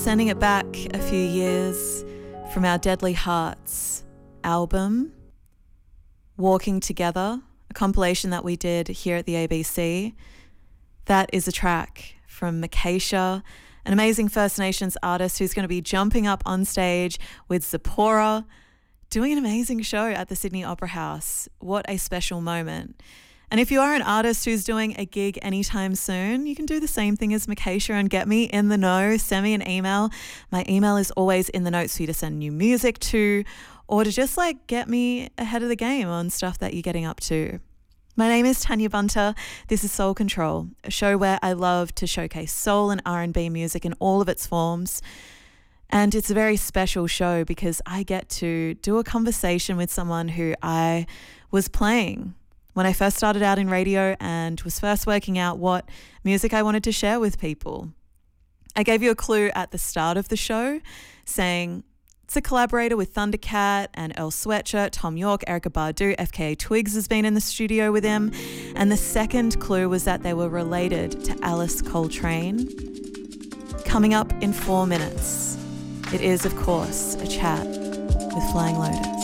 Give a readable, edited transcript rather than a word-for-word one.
Sending it back a few years from our Deadly Hearts album, Walking Together, a compilation that we did here at the ABC. That is a track from Makaysha, an amazing First Nations artist who's going to be jumping up on stage with Zipporah, doing an amazing show at the Sydney Opera House. What a special moment. And if you are an artist who's doing a gig anytime soon, you can do the same thing as Makaysha and get me in the know. Send me an email. My email is always in the notes for you to send new music to, or to just get me ahead of the game on stuff that you're getting up to. My name is Tanya Bunter. This is Soul Control, a show where I love to showcase soul and R&B music in all of its forms. And it's a very special show because I get to do a conversation with someone who I was playing when I first started out in radio and was first working out what music I wanted to share with people. I gave you a clue at the start of the show saying it's a collaborator with Thundercat and Earl Sweatshirt, Tom York, Erykah Badu, FKA Twigs has been in the studio with him. And the second clue was that they were related to Alice Coltrane. Coming up in 4 minutes, it is, of course, a chat with Flying Lotus.